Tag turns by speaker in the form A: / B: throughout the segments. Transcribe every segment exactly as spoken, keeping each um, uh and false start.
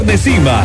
A: de Cima.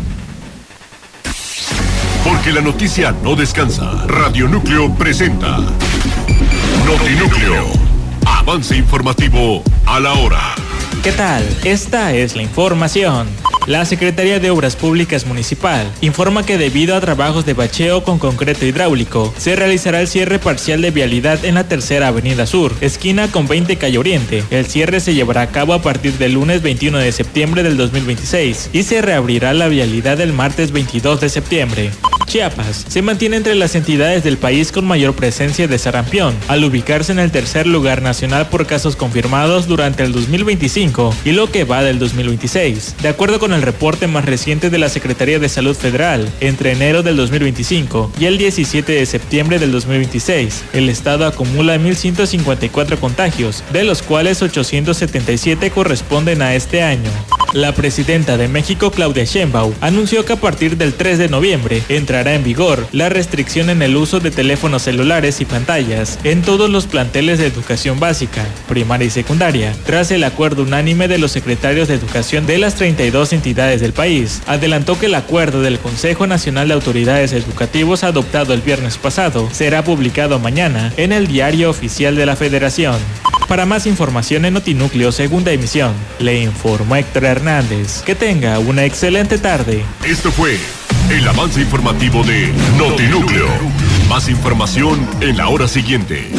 B: Porque la noticia no descansa. Radio Núcleo presenta Notinúcleo. Avance informativo a la hora.
C: ¿Qué tal? Esta es la información. La Secretaría de Obras Públicas Municipal informa que debido a trabajos de bacheo con concreto hidráulico, se realizará el cierre parcial de vialidad en la Tercera Avenida Sur, esquina con veinte Calle Oriente. El cierre se llevará a cabo a partir del lunes veintiuno de septiembre del dos mil veintiséis y se reabrirá la vialidad el martes veintidós de septiembre. Chiapas se mantiene entre las entidades del país con mayor presencia de sarampión, al ubicarse en el tercer lugar nacional por casos confirmados durante el dos mil veinticinco y lo que va del dos mil veintiséis. De acuerdo con el reporte más reciente de la Secretaría de Salud Federal, entre enero del dos mil veinticinco y el diecisiete de septiembre del dos mil veintiséis, el estado acumula mil ciento cincuenta y cuatro contagios, de los cuales ochocientos setenta y siete corresponden a este año. La presidenta de México, Claudia Sheinbaum, anunció que a partir del tres de noviembre entrará en vigor la restricción en el uso de teléfonos celulares y pantallas en todos los planteles de educación básica, primaria y secundaria, tras el acuerdo unánime de los secretarios de educación de las treinta y dos entidades del país. Adelantó que el acuerdo del Consejo Nacional de Autoridades Educativos adoptado el viernes pasado será publicado mañana en el Diario Oficial de la Federación. Para más información en Notinúcleo Segunda Emisión, le informó Héctor Hernández. Que tenga una excelente tarde.
B: Esto fue el avance informativo de Notinúcleo. Más información en la hora siguiente.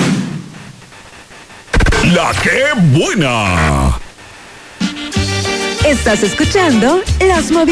A: ¡La que buena!
D: Estás escuchando Las Movidas.